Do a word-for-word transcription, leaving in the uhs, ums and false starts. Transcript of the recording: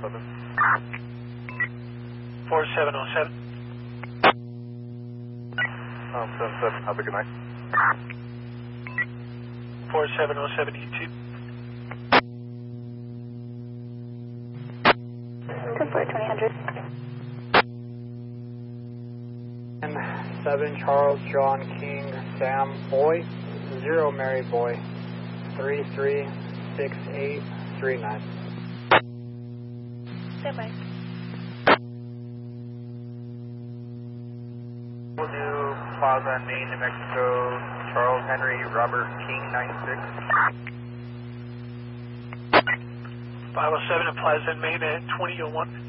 seven. four seven oh seven. Um, seven seven, have a good night. four seven oh seven E two. ten four twenty hundred. seven Charles John King Sam Boy, zero Mary Boy, three three six eight three nine. Stand by. We'll do Plaza and Main, New Mexico, Charles Henry Robert King ninety-six. five oh seven at Plaza and Main at twenty oh one.